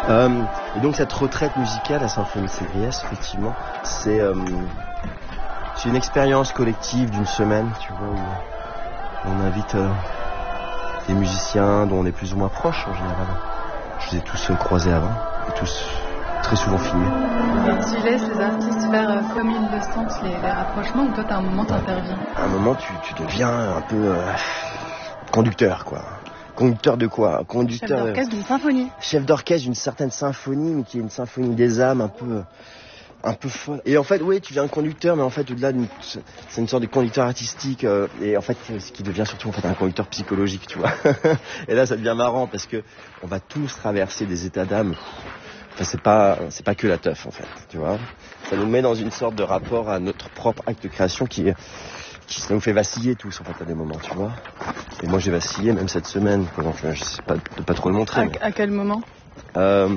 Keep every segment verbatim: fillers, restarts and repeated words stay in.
Euh, et donc cette retraite musicale à Symphonie de Ségriès, effectivement, c'est euh, c'est une expérience collective d'une semaine, tu vois, où on invite euh, des musiciens dont on est plus ou moins proche en général. Je les ai tous euh, croisés avant, et tous très souvent filmés. Et tu laisses les artistes faire euh, comme ils le sentent, les, les rapprochements, ou toi, à un moment, t'interviens? À un moment, tu, tu deviens un peu euh, conducteur, quoi. Conducteur de quoi? Conducteur. Chef d'orchestre d'une symphonie. Chef d'orchestre d'une certaine symphonie, mais qui est une symphonie des âmes un peu, un peu folle. Et en fait, oui, tu deviens conducteur, mais en fait, au-delà, d'une, c'est une sorte de conducteur artistique, euh, et en fait, ce qui devient surtout en fait un conducteur psychologique, tu vois. Et là, ça devient marrant parce que on va tous traverser des états d'âme. Enfin, c'est pas, c'est pas que la teuf, en fait, tu vois. Ça nous met dans une sorte de rapport à notre propre acte de création qui est, qui ça nous fait vaciller tous, en fait, à des moments, tu vois. Et moi, j'ai vacillé, même cette semaine, donc je sais pas, de pas trop le montrer. À, mais... à quel moment? euh,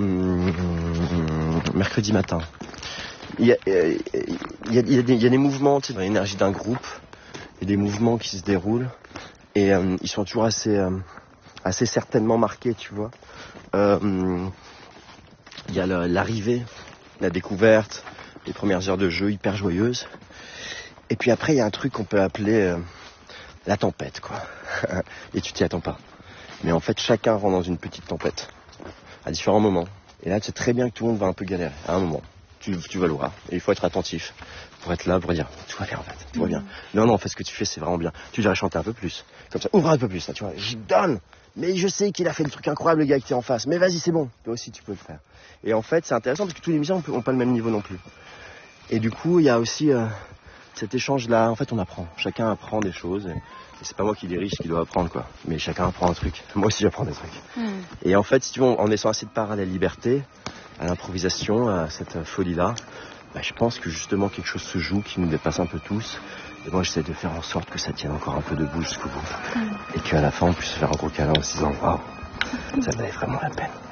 Mercredi matin. Il y a, il y a, il y a, des, il y a des mouvements, tu sais, dans l'énergie d'un groupe, il y a des mouvements qui se déroulent, et euh, ils sont toujours assez, euh, assez certainement marqués, tu vois. Euh, il y a l'arrivée, la découverte, les premières heures de jeu hyper joyeuses. Et puis après, il y a un truc qu'on peut appeler euh, la tempête, quoi. Et tu t'y attends pas. Mais en fait, chacun rentre dans une petite tempête, à différents moments. Et là, tu sais très bien que tout le monde va un peu galérer, à un moment. Tu, tu vas le voir. Et il faut être attentif pour être là, pour dire, tout va bien, en fait, tout va bien. Non, non, en fait, ce que tu fais, c'est vraiment bien. Tu devrais chanter un peu plus. Comme ça, ouvre un peu plus, là, tu vois. J'y donne. Mais je sais qu'il a fait le truc incroyable, le gars qui est en face. Mais vas-y, c'est bon. Toi aussi, tu peux le faire. Et en fait, c'est intéressant parce que tous les musiciens n'ont pas le même niveau non plus. Et du coup, il y a aussi euh, cet échange-là. En fait, on apprend. Chacun apprend des choses. Et, et c'est pas moi qui dirige qui dois apprendre, quoi. Mais chacun apprend un truc. Moi aussi, j'apprends des trucs. Mm. Et en fait, si tu veux, en laissant assez de part à la liberté, à l'improvisation, à cette folie-là, bah, je pense que justement quelque chose se joue qui nous dépasse un peu tous. Et moi, j'essaie de faire en sorte que ça tienne encore un peu debout jusqu'au bout. Mm. Et qu'à la fin, on puisse faire un gros câlin en se disant, waouh, ça valait vraiment la peine.